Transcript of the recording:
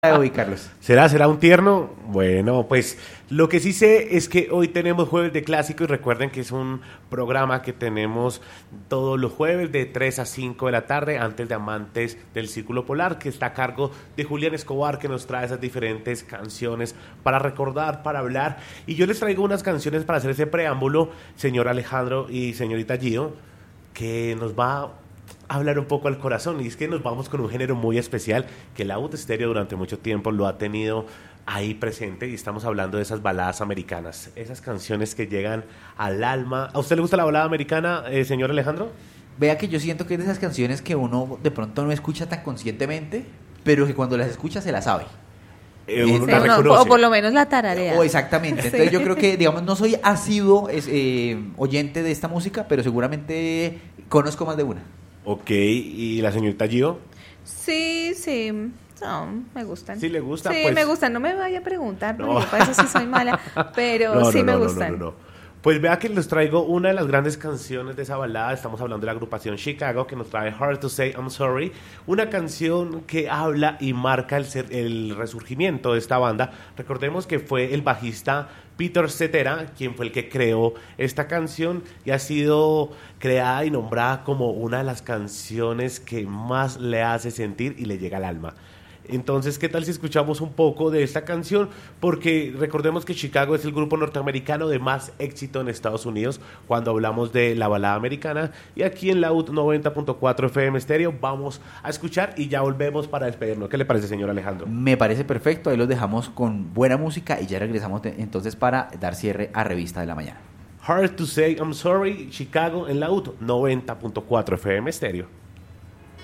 de hoy, Carlos? ¿Será un tierno? Bueno, pues lo que sí sé es que hoy tenemos Jueves de Clásico y recuerden que es un programa que tenemos todos los jueves de 3 a 5 de la tarde antes de Amantes del Círculo Polar, que está a cargo de Julián Escobar, que nos trae esas diferentes canciones para recordar, para hablar. Y yo les traigo unas canciones para hacer ese preámbulo, señor Alejandro y señorita Gio, que nos va hablar un poco al corazón, y es que nos vamos con un género muy especial que Laúd Estéreo durante mucho tiempo lo ha tenido ahí presente, y estamos hablando de esas baladas americanas, esas canciones que llegan al alma. ¿A usted le gusta la balada americana, señor Alejandro? Vea que yo siento que es de esas canciones que uno de pronto no escucha tan conscientemente, pero que cuando las escucha se las sabe. Uno la reconoce. O por lo menos la tararea. O exactamente. Entonces yo creo que, digamos, no soy asiduo oyente de esta música, pero seguramente conozco más de una. Ok, ¿y la señorita Gio? Sí, no, me gustan. ¿Sí le gusta? Sí, Pues me gustan, no me vaya a preguntar, porque no. yo para eso sí soy mala, pero sí me gustan. No. Pues vea que les traigo una de las grandes canciones de esa balada. Estamos hablando de la agrupación Chicago, que nos trae Hard to Say I'm Sorry, una canción que habla y marca el resurgimiento de esta banda. Recordemos que fue el bajista Peter Cetera quien fue el que creó esta canción, y ha sido creada y nombrada como una de las canciones que más le hace sentir y le llega al alma. Entonces, ¿qué tal si escuchamos un poco de esta canción? Porque recordemos que Chicago es el grupo norteamericano de más éxito en Estados Unidos cuando hablamos de la balada americana, y aquí en Laúd 90.4 FM Estéreo vamos a escuchar y ya volvemos para despedirnos. ¿Qué le parece, señor Alejandro? Me parece perfecto, ahí los dejamos con buena música y ya regresamos entonces para dar cierre a Revista de la Mañana. Hard to Say I'm Sorry, Chicago en Laúd 90.4 FM Estéreo.